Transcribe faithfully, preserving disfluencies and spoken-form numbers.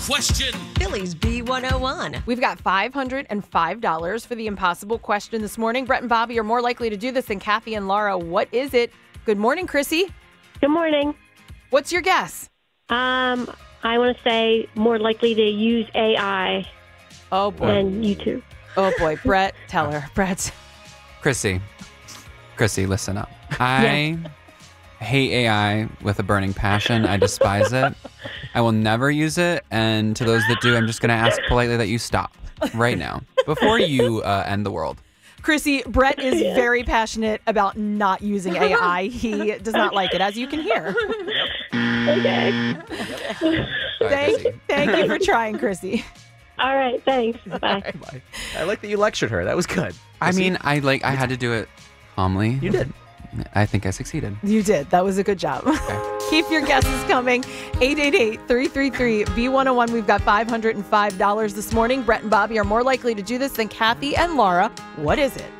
question. Phillies B one oh one. We've got five hundred five dollars for the impossible question this morning. Brett and Bobby are more likely to do this than Kathy and Laura. What is it? Good morning, Chrissy. Good morning. What's your guess? Um, I want to say more likely to use A I Oh, boy. than you two. Oh, boy. Brett, tell her. Brett. Chrissy. Chrissy, listen up. I hate A I with a burning passion. I despise it. I will never use it. And to those that do, I'm just going to ask politely that you stop right now before you uh, end the world. Chrissy, Brett is very passionate about not using A I. He does not like it, as you can hear. Okay. Bye, Thank, Chrissy. thank you for trying, Chrissy. All right. Thanks. Bye. Bye. I like that you lectured her. That was good. I mean, I like. I had to do it calmly. You did. I think I succeeded. You did. That was a good job. Okay. Keep your guesses coming. eight eight eight, three three three, B one oh one. We've got five hundred five dollars this morning. Brett and Bobby are more likely to do this than Kathy and Laura. What is it?